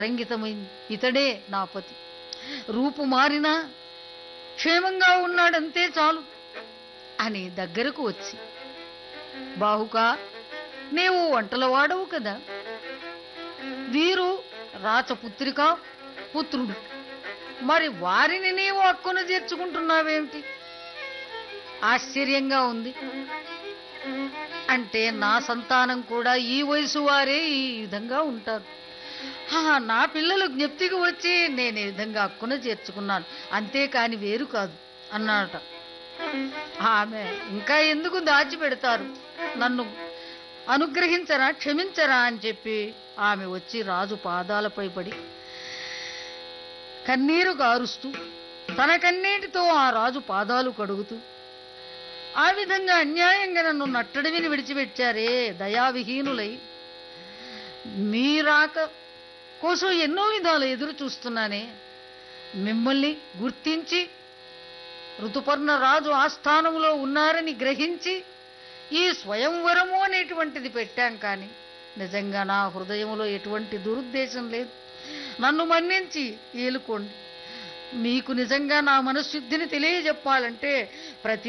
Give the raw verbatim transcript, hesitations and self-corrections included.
రంగితమైంది. ఇతడే నా పతి. రూపు మారినా క్షేమంగా ఉన్నాడంతే చాలు అని దగ్గరకు వచ్చి, బాహుకా, నీవు వంటల వాడవు కదా, వీరు రాచపుత్రిక పుత్రుడు, మరి వారిని నీవు హక్కును చేర్చుకుంటున్నావేమిటి? ఆశ్చర్యంగా ఉంది. అంటే నా సంతానం కూడా ఈ వయసు వారే ఈ విధంగా ఉంటారు. నా పిల్లలు జ్ఞప్తికి వచ్చి నేను ఈ విధంగా హక్కున చేర్చుకున్నాను, అంతేకాని వేరు కాదు అన్నాడట. ఆమె ఇంకా ఎందుకు దాచిపెడతారు, నన్ను అనుగ్రహించరా, క్షమించరా అని చెప్పి ఆమె వచ్చి రాజు పాదాలపై పడి కన్నీరు గారుస్తూ తన కన్నీటితో ఆ రాజు పాదాలు కడుగుతూ, ఆ విధంగా అన్యాయంగా నన్ను నట్టడివిని విడిచిపెట్టారే దయావిహీనులై, మీరాక కోసం ఎన్నో విధాలు ఎదురు చూస్తున్నానే, మిమ్మల్ని గుర్తించి ఋతుపర్ణ రాజు ఆస్థానంలో ఉన్నారని గ్రహించి ఈ స్వయంవరము అనేటువంటిది పెట్టాం. కానీ నిజంగా నా హృదయంలో ఎటువంటి దురుద్దేశం లేదు, నన్ను మన్నించి ఏలుకోండి. మీకు నిజంగా నా మనశ్శుద్ధిని తెలియజెప్పాలంటే ప్రతి